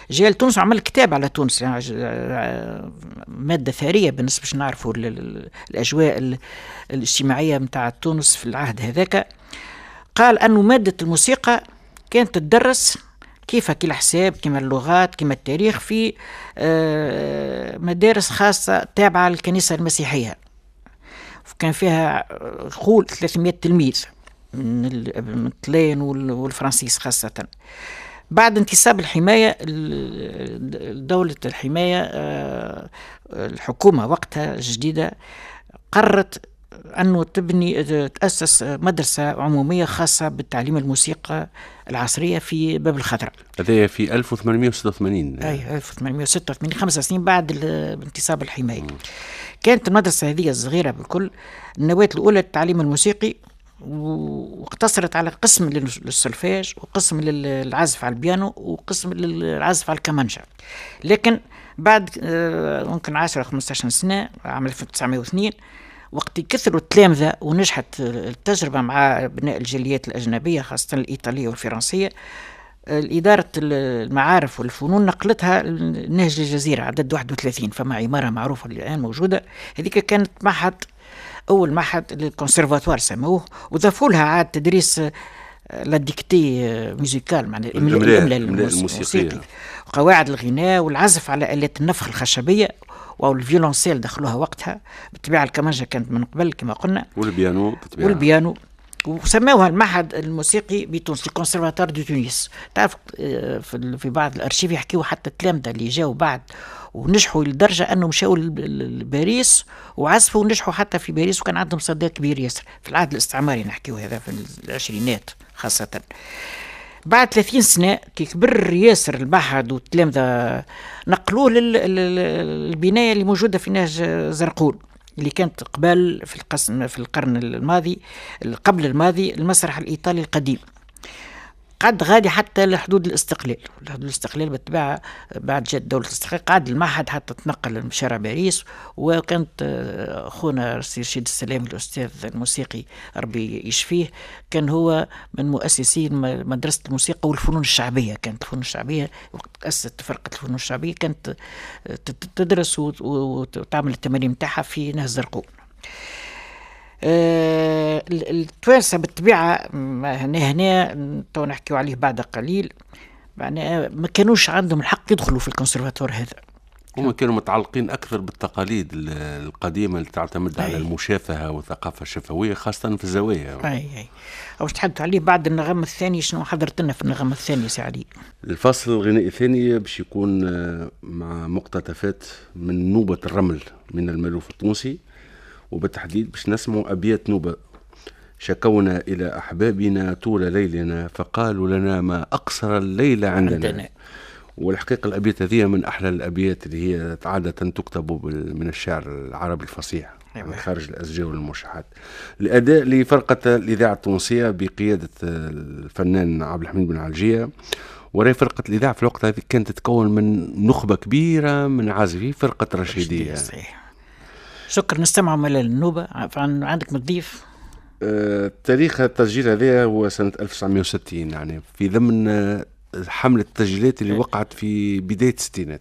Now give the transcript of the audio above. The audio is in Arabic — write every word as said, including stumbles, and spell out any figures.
جاء لتونس وعمل كتاب على تونس، يعني مادة ثرية بالنسبة باش نعرفوا الأجواء الاجتماعية متاع تونس في العهد هذاك. قال أنه مادة الموسيقى كانت تدرس كيف كي الحساب كما اللغات كما التاريخ في مدارس خاصة تابعة للكنيسة المسيحية، كان فيها قول ثلاثمائة تلميذ من الطليان والفرنسيس خاصة. بعد انتصاب الحماية، دولة الحماية الحكومة وقتها الجديدة قررت أنه تبني تأسس مدرسة عمومية خاصة بالتعليم الموسيقى العصرية في باب الخضراء. هذا في ألف وثمانمائة وستة وثمانين. أي ألف وثمانمائة وستة وثمانين، خمس سنين بعد انتصاب الحماية. م. كانت المدرسة هذه الصغيرة بالكل النواة الأولى للتعليم الموسيقي، واقتصرت على قسم للسولفاج وقسم للعزف على البيانو وقسم للعزف على الكمانجا. لكن بعد ممكن عشرة خمسة عشر سنة، عام ألف وتسعمائة واثنين، وقت كثروا التلامذة ونجحت التجربة مع بناء الجاليات الأجنبية خاصة الإيطالية والفرنسية، الإدارة المعارف والفنون نقلتها نهج الجزيرة عدد واحد وثلاثين. فما عمارة معروفة اللي الآن موجودة، هذيك كانت معهد أول معهد للكونسيرفاتوار سموه، وضافوا لها عاد تدريس لا ديكتي ميوزيكال، معنى الإملاء الموسيقي وقواعد الغناء والعزف على آلات النفخ الخشبية والفيولونسيل دخلوها وقتها. بالطبيعة الكمانجا كانت من قبل كما قلنا، والبيانو بالطبيعة. والبيانو وسموها المعهد الموسيقي بتونس، الكونسيرفاتوار دو تونس. تعرف في بعض الأرشيف يحكيوا حتى التلامذة اللي جاوا بعد ونجحوا لدرجة أنهم مشاوا لباريس وعزفوا ونجحوا حتى في باريس، وكان عندهم صدى كبير ياسر في العهد الاستعماري نحكيوا هذا في العشرينات خاصة. بعد ثلاثين سنة كي كبر ياسر المعهد والتلامذة نقلوه للبناية اللي موجودة في نهج زرقون اللي كانت قبل في القسم في القرن الماضي قبل الماضي المسرح الإيطالي القديم، قعد غادي حتى لحدود الاستقلال. حدود الاستقلال بالطبيعة بعد جت دولة الاستقلال قعد المعهد حتى تنقل لشارع باريس. وكانت أخونا رشيد السلامي الأستاذ الموسيقي ربي يشفيه كان هو من مؤسسي مدرسة الموسيقى والفنون الشعبية. كانت الفنون الشعبية وقت تأسست فرقة الفنون الشعبية كانت تدرس وتعمل التمارين متاعها في نهج زرقون. أه التوانسة بالطبيعة هنا هنا تو نحكيو عليه بعد قليل، يعني ما كانوش عندهم الحق يدخلوا في الكونسيرفاتوار هذا. هم كانوا متعلقين أكثر بالتقاليد القديمة اللي تعتمد أي. على المشافهة والثقافة الشفوية خاصة في الزوايا. أي أي أو تحدث عليه بعد النغمة الثانية. شنو حضرت لنا في النغمة الثانية سعدي؟ الفصل الغنائي الثاني باش يكون مع مقتطفات من نوبة الرمل من المألوف التونسي، وبالتحديد باش نسمعوا أبيات نوبة. شكونا إلى أحبابنا طول ليلنا فقالوا لنا ما أقصر الليل عندنا, عندنا. والحقيقة الأبيات هذه من أحلى الأبيات اللي هي عادة تكتب من الشعر العربي الفصيح من خارج الأسجار والموشحات. الأداء لفرقة الإذاعة التونسية بقيادة الفنان عبد الحميد بن علجية، وراي فرقة الإذاعة في الوقت هذه كانت تتكون من نخبة كبيرة من عازفي فرقة رشيدية. شكرا. نستمع ملل النوبة. عندك مضيف؟ أه تاريخ التسجيل هذا هو سنة ألف وتسعمائة وستين، يعني في ضمن حملة التسجيلات اللي وقعت في بداية الستينات.